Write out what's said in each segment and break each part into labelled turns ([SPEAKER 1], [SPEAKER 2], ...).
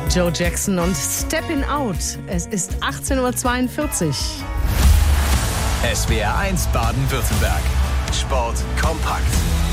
[SPEAKER 1] Joe Jackson und Steppin' Out. Es ist 18.42 Uhr.
[SPEAKER 2] SWR 1 Baden-Württemberg. Sport kompakt.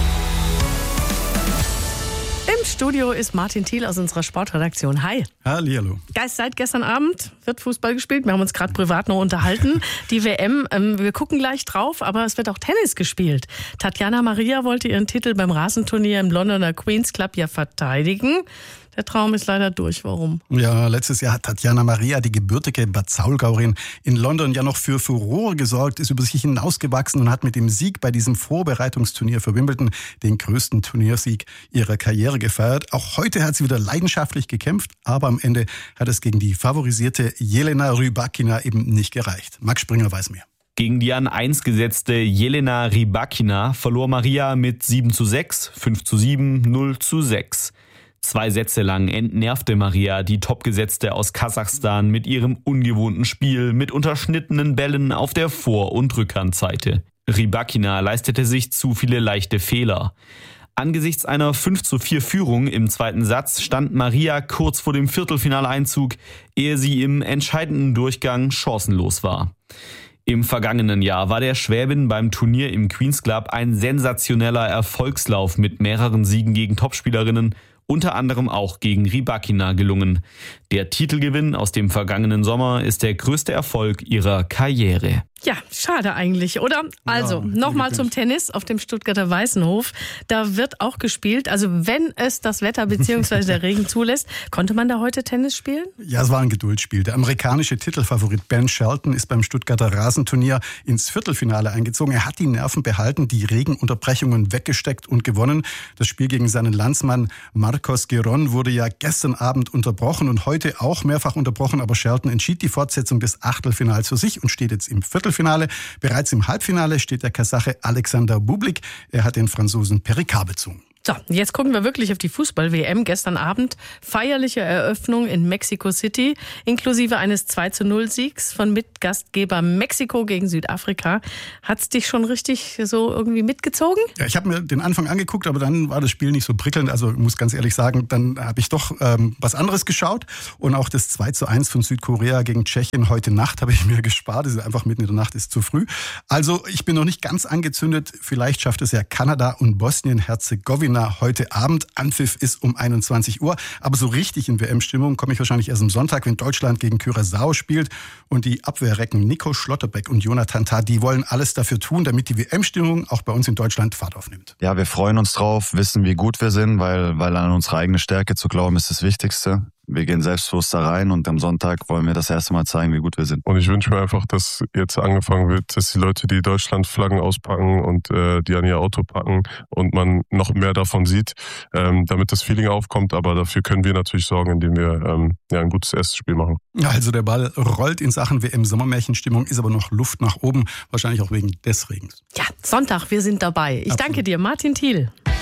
[SPEAKER 1] Im Studio ist Martin Thiel aus unserer Sportredaktion. Hi.
[SPEAKER 3] Hallihallo.
[SPEAKER 1] Seit gestern Abend wird Fußball gespielt. Wir haben uns gerade privat noch unterhalten. Die WM, wir gucken gleich drauf, aber es wird auch Tennis gespielt. Tatjana Maria wollte ihren Titel beim Rasenturnier im Londoner Queen's Club ja verteidigen. Der Traum ist leider durch. Warum?
[SPEAKER 3] Ja, letztes Jahr hat Tatjana Maria, die gebürtige Bad Saulgauerin, in London ja noch für Furore gesorgt, ist über sich hinausgewachsen und hat mit dem Sieg bei diesem Vorbereitungsturnier für Wimbledon den größten Turniersieg ihrer Karriere gefeiert. Auch heute hat sie wieder leidenschaftlich gekämpft, aber am Ende hat es gegen die favorisierte Jelena Rybakina eben nicht gereicht. Max Springer weiß mehr.
[SPEAKER 4] Gegen die an 1 gesetzte Jelena Rybakina verlor Maria mit 7:6, 5:7, 0:6. 2 Sätze lang entnervte Maria die Topgesetzte aus Kasachstan mit ihrem ungewohnten Spiel mit unterschnittenen Bällen auf der Vor- und Rückhandseite. Rybakina leistete sich zu viele leichte Fehler. Angesichts einer 5:4 Führung im zweiten Satz stand Maria kurz vor dem Viertelfinaleinzug, ehe sie im entscheidenden Durchgang chancenlos war. Im vergangenen Jahr war der Schwäbin beim Turnier im Queen's Club ein sensationeller Erfolgslauf mit mehreren Siegen gegen Topspielerinnen, unter anderem auch gegen Rybakina gelungen. Der Titelgewinn aus dem vergangenen Sommer ist der größte Erfolg ihrer Karriere.
[SPEAKER 1] Ja, schade eigentlich, oder? Also, nochmal zum Tennis auf dem Stuttgarter Weißenhof. Da wird auch gespielt. Also, wenn es das Wetter bzw. der Regen zulässt, konnte man da heute Tennis spielen?
[SPEAKER 3] Ja, es war ein Geduldsspiel. Der amerikanische Titelfavorit Ben Shelton ist beim Stuttgarter Rasenturnier ins Viertelfinale eingezogen. Er hat die Nerven behalten, die Regenunterbrechungen weggesteckt und gewonnen. Das Spiel gegen seinen Landsmann Marcos Giron wurde ja gestern Abend unterbrochen und heute auch mehrfach unterbrochen. Aber Shelton entschied die Fortsetzung des Achtelfinals für sich und steht jetzt im Viertelfinale. Bereits im Halbfinale steht der Kasache Alexander Bublik. Er hat den Franzosen Pericard bezwungen.
[SPEAKER 1] So, jetzt gucken wir wirklich auf die Fußball-WM. Gestern Abend feierliche Eröffnung in Mexico City, inklusive eines 2:0-Siegs von Mitgastgeber Mexiko gegen Südafrika. Hat's dich schon richtig so irgendwie mitgezogen?
[SPEAKER 3] Ja, ich habe mir den Anfang angeguckt, aber dann war das Spiel nicht so prickelnd. Also ich muss ganz ehrlich sagen, dann habe ich doch was anderes geschaut. Und auch das 2:1 von Südkorea gegen Tschechien heute Nacht habe ich mir gespart. Das ist einfach mitten in der Nacht, ist zu früh. Also ich bin noch nicht ganz angezündet. Vielleicht schafft es ja Kanada und Bosnien-Herzegowina heute Abend. Anpfiff ist um 21 Uhr. Aber so richtig in WM-Stimmung komme ich wahrscheinlich erst am Sonntag, wenn Deutschland gegen Curaçao spielt. Und die Abwehrrecken Nico Schlotterbeck und Jonathan Tah, die wollen alles dafür tun, damit die WM-Stimmung auch bei uns in Deutschland Fahrt aufnimmt.
[SPEAKER 5] Ja, wir freuen uns drauf, wissen, wie gut wir sind, weil an unsere eigene Stärke zu glauben ist das Wichtigste. Wir gehen selbstbewusst da rein und am Sonntag wollen wir das erste Mal zeigen, wie gut wir sind.
[SPEAKER 6] Und ich wünsche mir einfach, dass jetzt angefangen wird, dass die Leute die Deutschlandflaggen auspacken und die an ihr Auto packen und man noch mehr davon sieht, damit das Feeling aufkommt. Aber dafür können wir natürlich sorgen, indem wir ein gutes erstes Spiel machen.
[SPEAKER 3] Also der Ball rollt in Sachen WM-Sommermärchenstimmung, ist aber noch Luft nach oben, wahrscheinlich auch wegen des Regens.
[SPEAKER 1] Ja, Sonntag, wir sind dabei. Ich danke dir, Martin Thiel.